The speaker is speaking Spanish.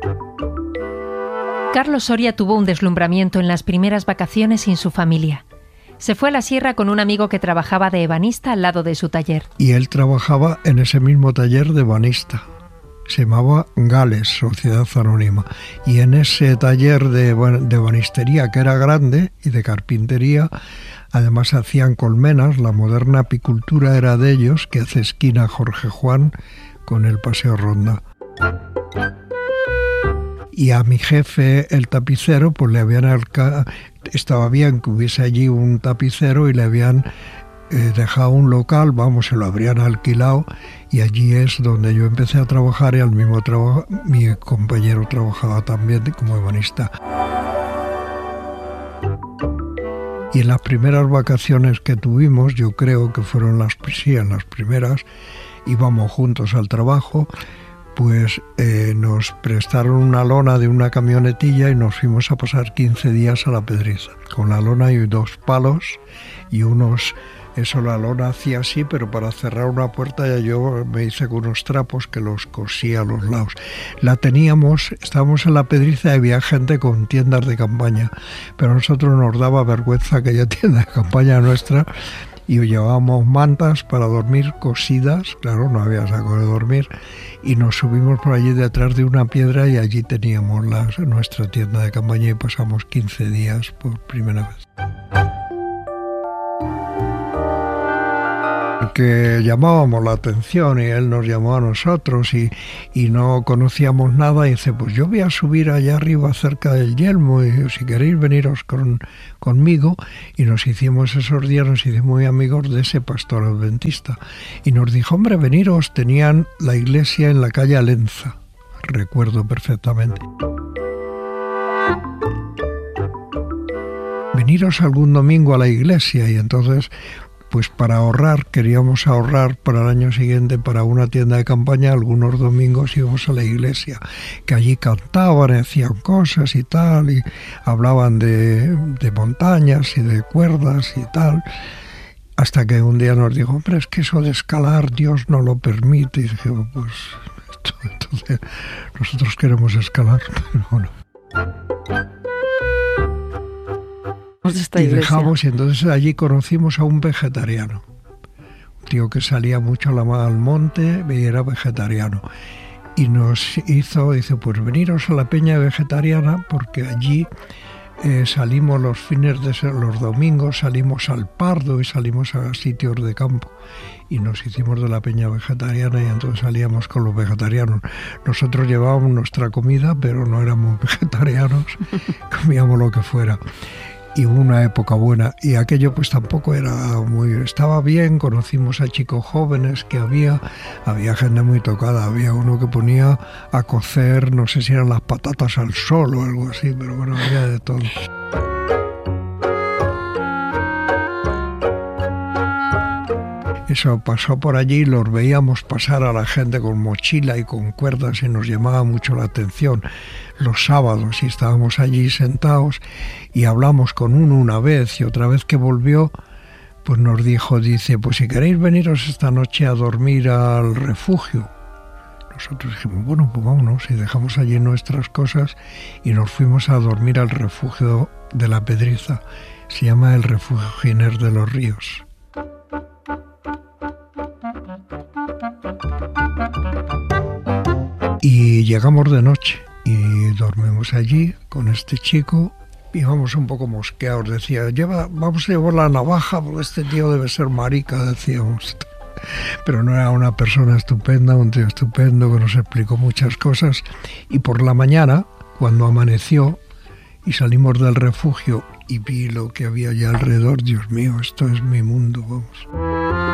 Carlos Soria tuvo un deslumbramiento en las primeras vacaciones sin su familia. Se fue a la sierra con un amigo que trabajaba de ebanista al lado de su taller. Y él trabajaba en ese mismo taller de ebanista. Se llamaba Gales, Sociedad Anónima. Y en ese taller de ebanistería, que era grande, y de carpintería, además hacían colmenas. La moderna apicultura era de ellos, que hace esquina Jorge Juan con el Paseo Ronda. Y a mi jefe, el tapicero, pues le habían estaba bien que hubiese allí un tapicero y le habían dejado un local, se lo habrían alquilado, y allí es donde yo empecé a trabajar, y al mismo trabajo mi compañero trabajaba también como ebanista. Y en las primeras vacaciones que tuvimos, yo creo que fueron en las primeras, íbamos juntos al trabajo, pues nos prestaron una lona de una camionetilla y nos fuimos a pasar 15 días a La Pedriza. Con la lona y 2 palos y la lona hacía así, pero para cerrar una puerta ya yo me hice con unos trapos que los cosía a los lados. Estábamos en La Pedriza y había gente con tiendas de campaña, pero a nosotros nos daba vergüenza aquella tienda de campaña nuestra, y llevábamos mantas para dormir cosidas, claro, no había saco de dormir, y nos subimos por allí detrás de una piedra y allí teníamos nuestra tienda de campaña y pasamos 15 días por primera vez. Que llamábamos la atención y él nos llamó a nosotros y no conocíamos nada, y dice, pues yo voy a subir allá arriba cerca del Yelmo y si queréis veniros conmigo, y nos hicimos muy amigos de ese pastor adventista y nos dijo, hombre, veniros. Tenían la iglesia en la calle Alenza, recuerdo perfectamente. Veniros algún domingo a la iglesia. Y entonces, pues queríamos ahorrar para el año siguiente para una tienda de campaña. Algunos domingos íbamos a la iglesia, que allí cantaban, hacían cosas y tal, y hablaban de montañas y de cuerdas y tal, hasta que un día nos dijo, hombre, es que eso de escalar Dios no lo permite. Y dijimos, pues entonces nosotros queremos escalar, pero bueno. Y dejamos, y entonces allí conocimos a un vegetariano, un tío que salía mucho al monte y era vegetariano, y dice, pues veniros a la peña vegetariana, porque allí salimos los domingos, salimos al Pardo y salimos a sitios de campo, y nos hicimos de la peña vegetariana, y entonces salíamos con los vegetarianos. Nosotros llevábamos nuestra comida, pero no éramos vegetarianos, comíamos lo que fuera. Y hubo una época buena, y aquello pues tampoco estaba bien. Conocimos a chicos jóvenes que había gente muy tocada, había uno que ponía a cocer, no sé si eran las patatas al sol o algo así, pero bueno, había de todo. Eso pasó por allí, los veíamos pasar a la gente con mochila y con cuerdas y nos llamaba mucho la atención. Los sábados, y estábamos allí sentados y hablamos con uno una vez, y otra vez que volvió, pues nos dice, pues si queréis veniros esta noche a dormir al refugio. Nosotros dijimos, bueno, pues vámonos, y dejamos allí nuestras cosas y nos fuimos a dormir al refugio de La Pedriza. Se llama el Refugio Giner de los Ríos. Y llegamos de noche y dormimos allí con este chico. Íbamos un poco mosqueados, decía, vamos a llevar la navaja porque este tío debe ser marica, decíamos. Pero no, era una persona estupenda, un tío estupendo que nos explicó muchas cosas. Y por la mañana, cuando amaneció y salimos del refugio y vi lo que había allá alrededor, Dios mío, esto es mi mundo, vamos.